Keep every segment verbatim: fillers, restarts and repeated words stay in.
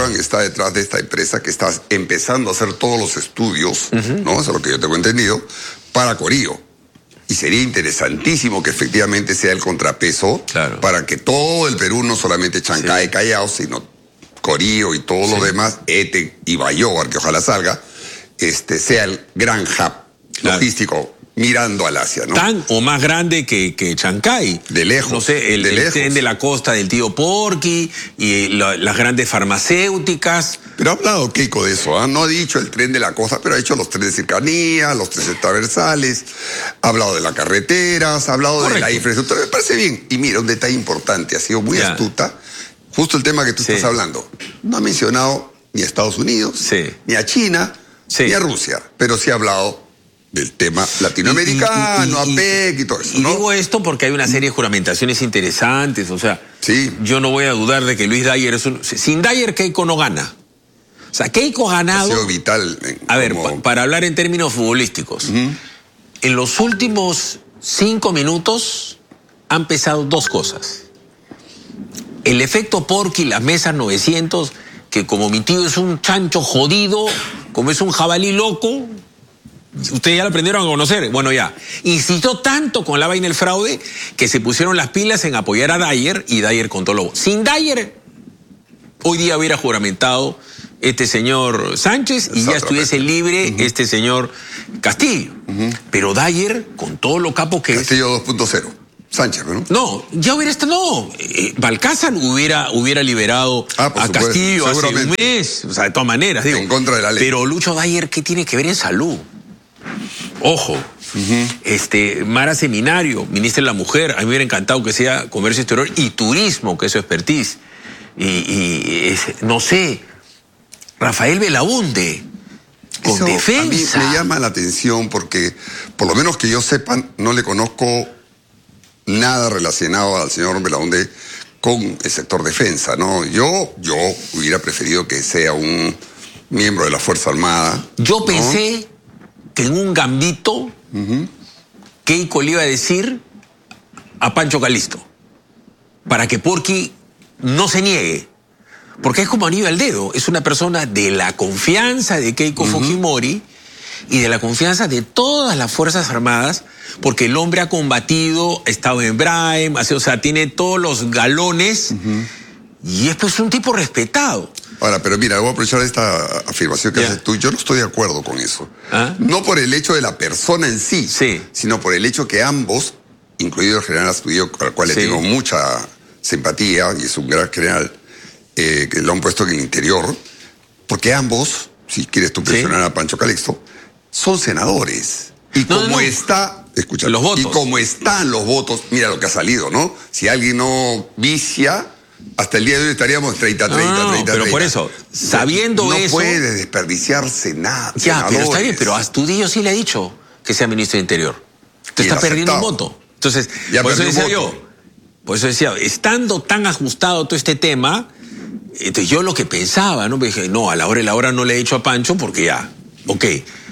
Morgan está detrás de esta empresa que está empezando a hacer todos los estudios, uh-huh. ¿no? Eso es lo que yo tengo entendido, para Corío. Y sería interesantísimo que efectivamente sea el contrapeso claro. para que todo el Perú, no solamente Chancay, sí. Callao, sino Corío y todo sí. lo demás, Ete y Bayobar, que ojalá salga, este, sea el gran hub claro. logístico mirando al Asia, ¿no? Tan o más grande que, que Chancay. De lejos. No sé, el, de el lejos. tren de la costa del tío Porky y la, las grandes farmacéuticas. Pero ha hablado Keiko de eso, ¿eh? No ha dicho el tren de la costa, pero ha dicho los trenes de cercanía, los trenes transversales, ha hablado de las carreteras, ha hablado Correcto. de la infraestructura. Me parece bien. Y mira, un detalle importante, ha sido muy ya. astuta. Justo el tema que tú sí. estás hablando. No ha mencionado ni a Estados Unidos, sí. ni a China, sí. ni a Rusia, pero sí ha hablado del tema latinoamericano, y, y, y, APEC y todo eso, y ¿no? digo esto porque hay una serie de juramentaciones interesantes, o sea, sí. yo no voy a dudar de que Luis Dyer es un... Sin Dyer, Keiko no gana. O sea, Keiko ha ganado... Ha sido vital. En, a ver, como... pa para hablar en términos futbolísticos, uh-huh. en los últimos cinco minutos han pesado dos cosas. El efecto Porky, las mesas novecientos, que como mi tío es un chancho jodido, como es un jabalí loco... Ustedes ya lo aprendieron a conocer. Bueno, ya. Insistió tanto con la vaina del fraude que se pusieron las pilas en apoyar a Dyer y Dyer contó lobo. Sin Dyer, hoy día hubiera juramentado este señor Sánchez y ya estuviese libre uh-huh. este señor Castillo. Uh-huh. Pero Dyer, con todo lo capo que Castillo es... dos punto cero. Sánchez, ¿no? No, ya hubiera estado... No, eh, Balcázar hubiera, hubiera liberado ah, a supuesto, Castillo hace un mes. O sea, de todas maneras, digo. En contra de la ley. Pero Lucho Dyer, ¿qué tiene que ver en salud? Ojo, uh-huh. este, Mara Seminario, ministra de la Mujer, a mí me hubiera encantado que sea comercio exterior y turismo, que es su expertise. Y, y es, no sé, Rafael Belaúnde, con Eso defensa. A mí me llama la atención porque, por lo menos que yo sepa, no le conozco nada relacionado al señor Belaúnde con el sector defensa, ¿no? Yo, yo hubiera preferido que sea un miembro de la Fuerza Armada. Yo ¿no? pensé... que en un gambito, uh-huh. Keiko le iba a decir a Pancho Calisto, para que Porky no se niegue, porque es como anillo al dedo, es una persona de la confianza de Keiko uh-huh. Fujimori y de la confianza de todas las Fuerzas Armadas, porque el hombre ha combatido, ha estado en Brahim, o sea, tiene todos los galones, uh-huh. y es pues un tipo respetado. Ahora, pero mira, voy a aprovechar esta afirmación que yeah. haces tú. Yo no estoy de acuerdo con eso. ¿Ah? No por el hecho de la persona en sí, sí. sino por el hecho que ambos, incluido el general Astudillo, al cual sí. le tengo mucha simpatía, y es un gran general, eh, que lo han puesto en el interior, porque ambos, si quieres tú presionar sí. a Pancho Calixto, son senadores. Y no, como no, no. está, escucha, los votos. Y como están los votos, mira lo que ha salido, ¿no? Si alguien no vicia... Hasta el día de hoy estaríamos treinta, treinta, no, no, treinta, pero treinta. por eso, sabiendo no eso... No puede desperdiciarse nada. Ya, senadores. Pero está bien, pero Astudillo sí le ha dicho que sea ministro de Interior. Te está perdiendo un voto. Entonces, ya por eso decía yo, por eso decía, estando tan ajustado todo este tema, entonces yo lo que pensaba, ¿no? Me dije, no, a la hora y la hora no le he dicho a Pancho porque ya, ok,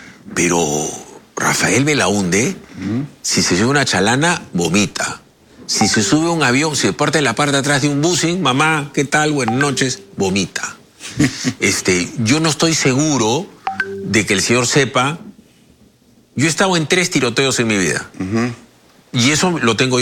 pero Rafael Belaúnde, uh-huh. si se lleva una chalana, vomita. Si se sube a un avión, si se parte de la parte de atrás de un busing, mamá, ¿qué tal? Buenas noches, vomita. este, yo no estoy seguro de que el señor sepa. Yo he estado en tres tiroteos en mi vida. Uh-huh. Y eso lo tengo yo.